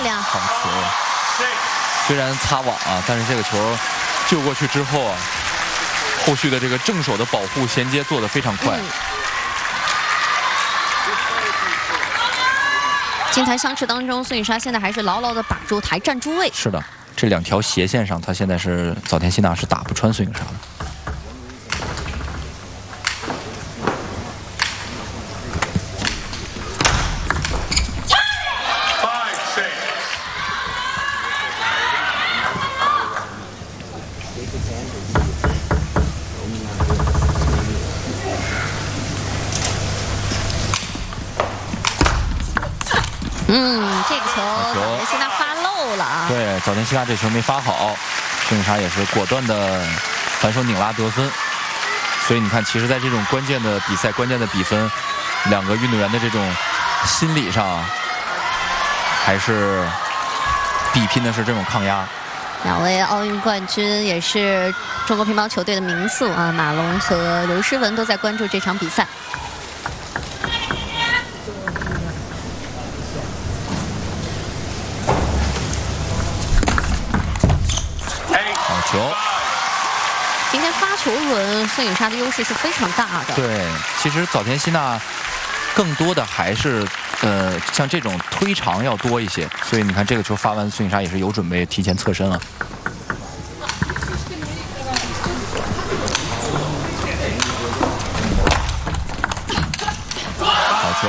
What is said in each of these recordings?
亮！ 好球！虽然擦网啊，但是这个球救过去之后啊，后续的这个正手的保护衔接做得非常快。 金台相持当中，孙颖莎现在还是牢牢地把住台站住位。 是的，这两条斜线上，他现在是早田希娜是打不穿孙颖莎的。 这个球早田希娜发漏了啊！ 对，早田希娜这球没发好，孙颖莎也是果断的反手拧拉得分。所以你看，其实，在这种关键的比赛、关键的比分，两个运动员的这种心理上，还是比拼的是这种抗压。 两位奥运冠军也是中国乒乓球队的名宿啊，马龙和刘诗雯都在关注这场比赛。 球， 今天发球轮，孙颖莎的优势是非常大的。 对，其实早田希娜更多的还是像这种推长要多一些，所以你看这个球发完，孙颖莎也是有准备提前侧身了。好球！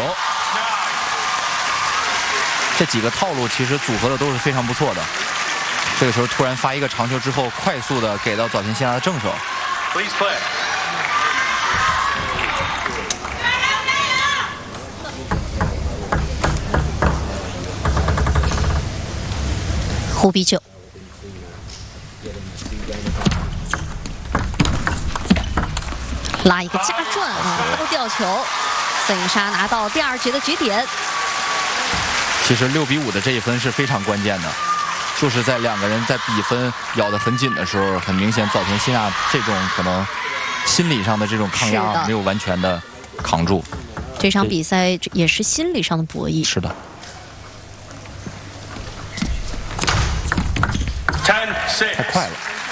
这几个套路其实组合的都是非常不错的。 这个球突然发一个长球之后，快速的给到早田希娜的正手。 5比9。拉一个加转啊，高吊球，孙颖莎拿到第2局的局点。 其实6比5的这一分是非常关键的。 就是在两个人在比分咬得很紧的时候，很明显早田希娜这种可能心理上的这种抗压没有完全的扛住。 这场比赛也是心理上的博弈。 是的。太快了。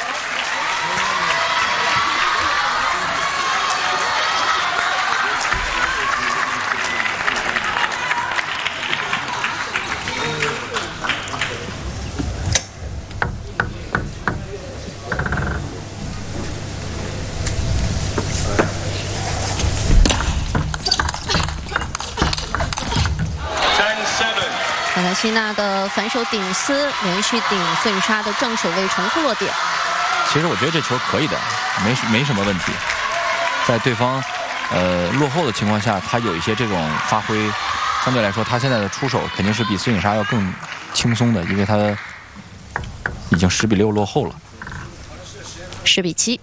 早田希娜的反手顶丝连续顶孙颖莎的正手位重复落点。 其实我觉得这球可以的，没什么问题。在对方落后的情况下，他有一些这种发挥，相对来说他现在的出手肯定是比孙颖莎要更轻松的，因为他已经10比6落后了。 10比7。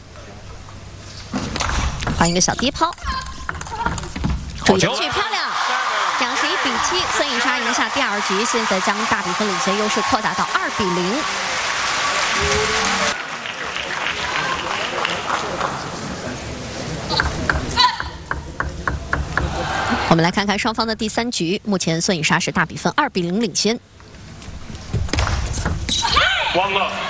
换一个小低抛，注意球漂亮。 这样是1比7，孙颖莎赢下第2局，现在将大比分领先优势扩大到2比0。我们来看看双方的第3局，目前孙颖莎是大比分2比0领先。